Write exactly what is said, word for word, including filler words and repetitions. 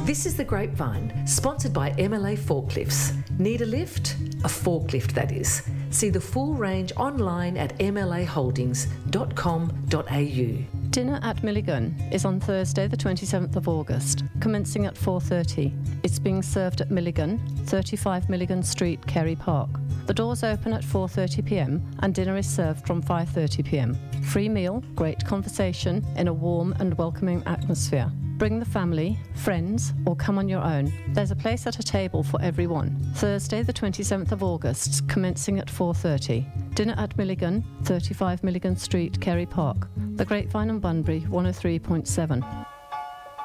This is The Grapevine, sponsored by M L A Forklifts. Need a lift? A forklift, that is. See the full range online at m l a holdings dot com dot a u. Dinner at Milligan is on Thursday the twenty-seventh of August, commencing at four thirty. It's being served at Milligan, thirty-five Milligan Street, Kerry Park. The doors open at four thirty p m and dinner is served from five thirty p m. Free meal, great conversation in a warm and welcoming atmosphere. Bring the family, friends, or come on your own. There's a place at a table for everyone. Thursday the twenty-seventh of August, commencing at four thirty. Dinner at Milligan, thirty-five Milligan Street, Kerry Park. The Grapevine and Bunbury, one oh three point seven.